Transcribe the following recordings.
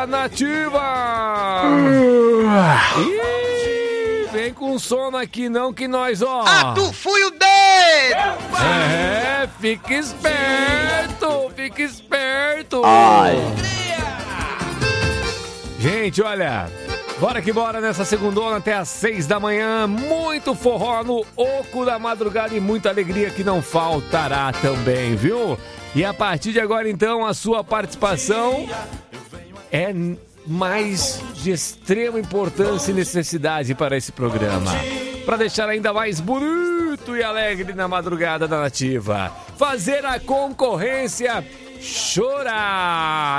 da Nativa. Ih, vem com sono aqui não que nós, ó. Ah, tu fui o dedo! Fica esperto, fica esperto. Ai. Gente, olha, bora que bora nessa segundona até às 6 da manhã. Muito forró no oco da madrugada e muita alegria que não faltará também, viu? E a partir de agora, então, a sua participação é mais de extrema importância e necessidade para esse programa. Para deixar ainda mais bonito e alegre na madrugada da Nativa. Fazer a concorrência chorar.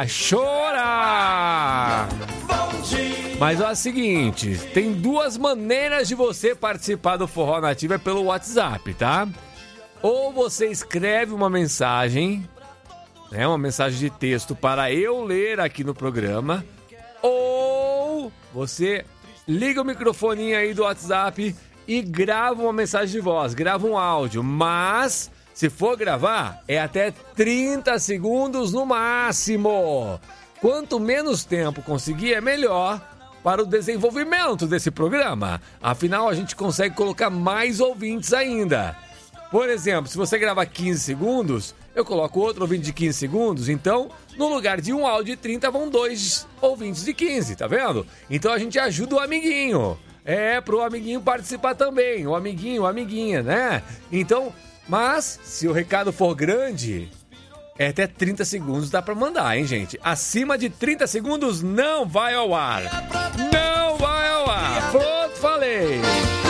Mas é o seguinte, tem duas maneiras de você participar do Forró Nativa, é pelo WhatsApp, tá? Ou você escreve uma mensagem, né, uma mensagem de texto para eu ler aqui no programa, ou você liga o microfoninho aí do WhatsApp e grava uma mensagem de voz, grava um áudio, mas se for gravar, é até 30 segundos no máximo. Quanto menos tempo conseguir, é melhor para o desenvolvimento desse programa. Afinal, a gente consegue colocar mais ouvintes ainda. Por exemplo, se você gravar 15 segundos, eu coloco outro ouvinte de 15 segundos, então, no lugar de um áudio de 30, vão 2 ouvintes de 15, tá vendo? Então a gente ajuda o amiguinho. Pro amiguinho participar também, o amiguinho, a amiguinha, né? Então, mas, se o recado for grande, até 30 segundos dá pra mandar, hein, gente? Acima de 30 segundos não vai ao ar. Não vai ao ar. Pronto, falei.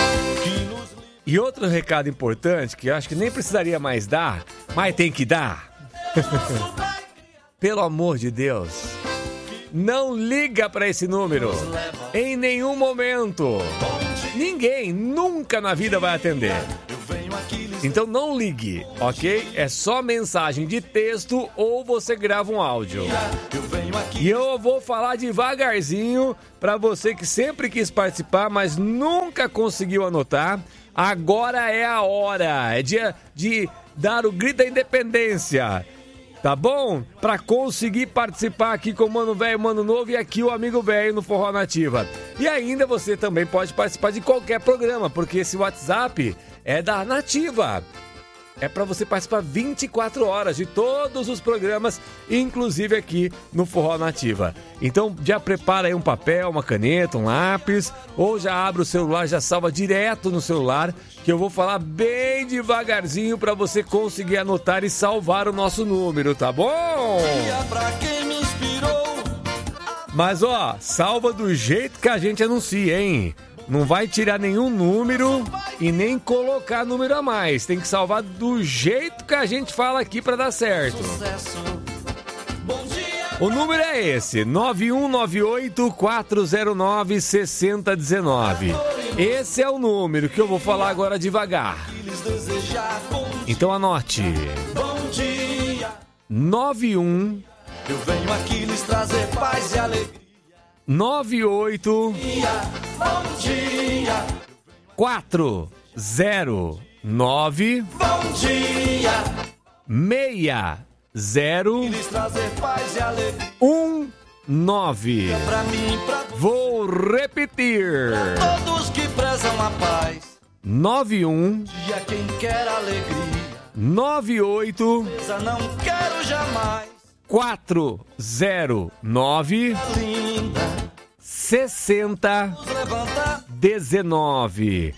E outro recado importante, que eu acho que nem precisaria mais dar, mas tem que dar. Pelo amor de Deus, não liga pra esse número. Em nenhum momento. Ninguém, nunca na vida vai atender. Então não ligue, ok? É só mensagem de texto ou você grava um áudio. E eu vou falar devagarzinho pra você que sempre quis participar, mas nunca conseguiu anotar. Agora é a hora, é dia de dar o grito da independência, tá bom? Pra conseguir participar aqui com o Mano Velho, Mano Novo e aqui o Amigo Velho no Forró Nativa. E ainda você também pode participar de qualquer programa, porque esse WhatsApp é da Nativa. É pra você participar 24 horas de todos os programas, inclusive aqui no Forró Nativa. Então já prepara aí um papel, uma caneta, um lápis, ou já abre o celular, já salva direto no celular, que eu vou falar bem devagarzinho pra você conseguir anotar e salvar o nosso número, tá bom? Mas ó, salva do jeito que a gente anuncia, hein? Não vai tirar nenhum número e nem colocar número a mais. Tem que salvar do jeito que a gente fala aqui pra dar certo. O número é esse, 9198-409-6019. Esse é o número que eu vou falar agora devagar. Então anote. 91 Eu venho aqui lhes trazer paz e alegria. 98 Bom dia. 409 Bom dia. 60 Lhes trazer paz e alegria. 19. Pra mim, pra Vou repetir. todos que prezam a paz. 91 Dia quem quer alegria. 98 Não quero jamais. 409 Linda. 60 Levanta. 19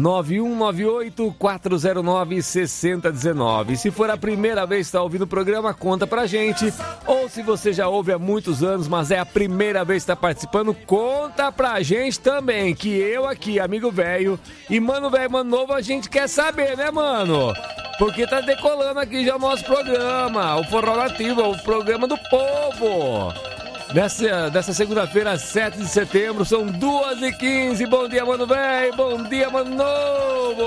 9198-409-6019. Se for a primeira vez que está ouvindo o programa, conta pra gente. Ou se você já ouve há muitos anos, mas é a primeira vez que está participando, conta pra gente também. Que eu aqui, Amigo Velho e Mano Velho, Mano Novo, a gente quer saber, né, mano? Porque tá decolando aqui já o nosso programa, o Forró Nativa, o programa do povo. Dessa segunda-feira, 7 de setembro, são 2h15. Bom dia, Mano Velho. Bom dia, Mano Novo.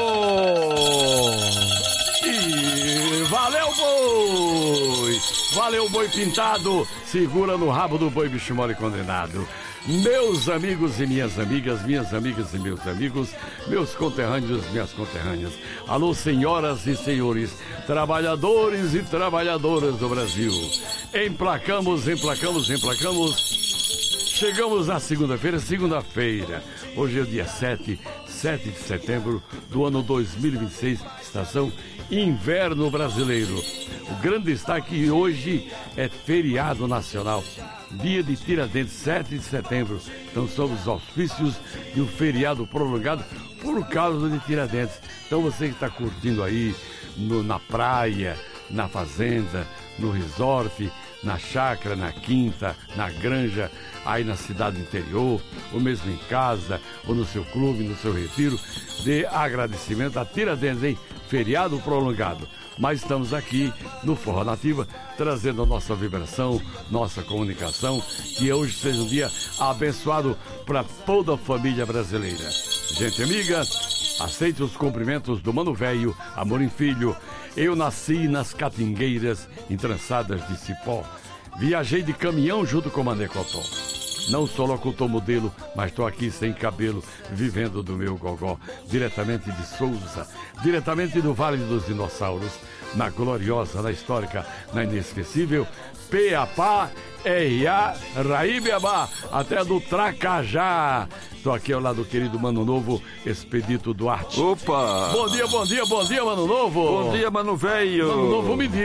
E valeu, boi. Valeu, boi pintado. Segura no rabo do boi, bicho mole condenado. Meus amigos e minhas amigas e meus amigos, meus conterrâneos, minhas conterrâneas. Alô, senhoras e senhores, trabalhadores e trabalhadoras do Brasil. Emplacamos Chegamos na segunda-feira. Hoje é o dia 7 de setembro do ano 2026, estação Inverno Brasileiro. O grande destaque hoje é feriado nacional, dia de Tiradentes, 7 de setembro. Então são os auspícios de um feriado prolongado por causa de Tiradentes. Então você que está curtindo aí na praia, na fazenda, no resort, na chácara, na quinta, na granja, aí na cidade interior, ou mesmo em casa, ou no seu clube, no seu retiro, dê agradecimento a Tiradentes, hein? Feriado prolongado. Mas estamos aqui no Forró Nativa, trazendo a nossa vibração, nossa comunicação, que hoje seja um dia abençoado para toda a família brasileira. Gente amiga, aceite os cumprimentos do Mano Velho, Amorim Filho. Eu nasci nas catingueiras entrançadas de cipó. Viajei de caminhão junto com Mané Cotó. Não sou locutor modelo, mas estou aqui sem cabelo, vivendo do meu gogó. Diretamente de Souza, diretamente do Vale dos Dinossauros, na gloriosa, na histórica, na inesquecível, Peapá, R.A. Raíbiabá, até do Tracajá. Estou aqui ao lado do querido Mano Novo, Expedito Duarte. Opa! Bom dia, Mano Novo! Bom dia, Mano Velho! Mano Novo, me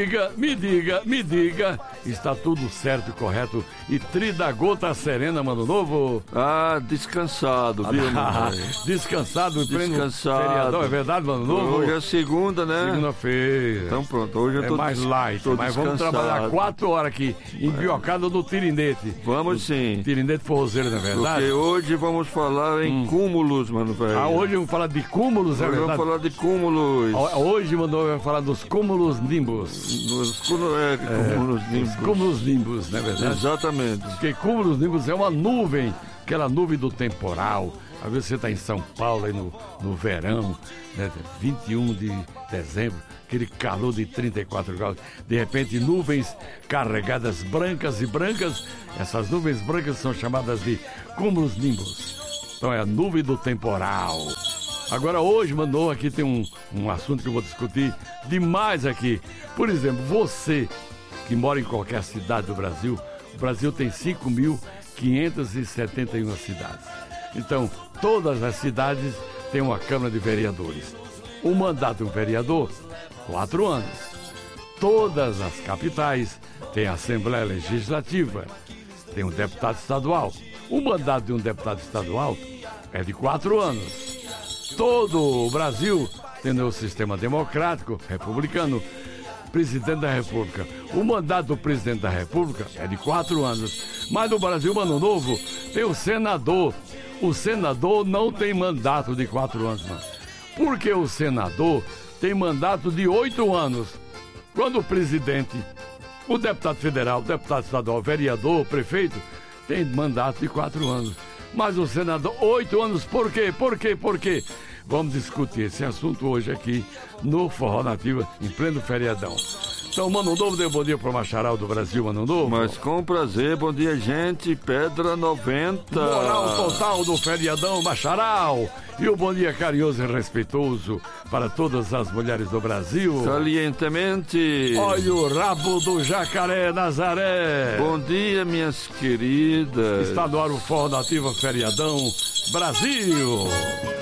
diga, está tudo certo e correto e tridagota serena, Mano Novo? Ah, descansado, viu, Mano Velho? Descansado, feriadão, é verdade, Mano Novo? Hoje é segunda, né? Segunda-feira. Então pronto, hoje eu tô mais light, mas vamos trabalhar 4 horas aqui, embiocado no Tirindete. Vamos sim. Tirindete forrozeiro, não é verdade? Porque hoje vamos falar em cúmulos, Mano Velho. Hoje vamos falar de cúmulos, é hoje verdade? Vamos falar de cúmulos. Hoje, Mano, vai falar dos cúmulos nimbus. Cúmulos nimbus. Cúmulos nimbus, não é verdade? Exatamente. Porque cúmulos nimbus é uma nuvem, aquela nuvem do temporal. Às vezes você está em São Paulo, aí no verão, né, 21 de dezembro, aquele calor de 34 graus. De repente, nuvens carregadas brancas. Essas nuvens brancas são chamadas de cúmulos nimbus. Então é a nuvem do temporal. Agora hoje, Mano, aqui tem um assunto que eu vou discutir demais aqui. Por exemplo, você que mora em qualquer cidade do Brasil, o Brasil tem 5.571 cidades. Então, todas as cidades têm uma Câmara de Vereadores. O mandato de um vereador, 4 anos. Todas as capitais têm Assembleia Legislativa, tem um deputado estadual. O mandato de um deputado estadual é de 4 anos. Todo o Brasil tem o sistema democrático, republicano, presidente da República. O mandato do presidente da República é de 4 anos. Mas no Brasil, Mano Novo, tem o senador. O senador não tem mandato de 4 anos, mano. Porque o senador tem mandato de 8 anos. Quando o presidente, o deputado federal, o deputado estadual, o vereador, o prefeito, tem mandato de 4 anos. Mas o senador, 8 anos, por quê? Por quê? Vamos discutir esse assunto hoje aqui no Forró Nativa, em pleno feriadão. Então, Mano Novo, dê bom dia pro Macharal do Brasil, Mano Novo. Mas com prazer, bom dia, gente. Pedra 90. Moral total do feriadão, Macharal. E o bom dia carinhoso e respeitoso para todas as mulheres do Brasil. Salientemente. Olha o rabo do jacaré, Nazaré. Bom dia, minhas queridas. Está no ar o Forró Nativa Feriadão Brasil.